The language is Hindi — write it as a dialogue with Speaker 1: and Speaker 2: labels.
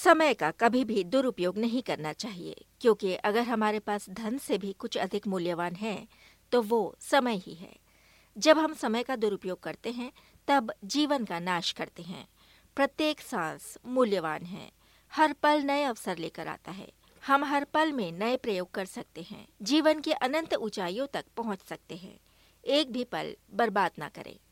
Speaker 1: समय का कभी भी दुरुपयोग नहीं करना चाहिए, क्योंकि अगर हमारे पास धन से भी कुछ अधिक मूल्यवान है तो वो समय ही है। जब हम समय का दुरुपयोग करते हैं तब जीवन का नाश करते हैं। प्रत्येक सांस मूल्यवान है। हर पल नए अवसर लेकर आता है। हम हर पल में नए प्रयोग कर सकते हैं। जीवन की अनंत ऊंचाइयों तक पहुंच सकते हैं। एक भी पल बर्बाद ना करें।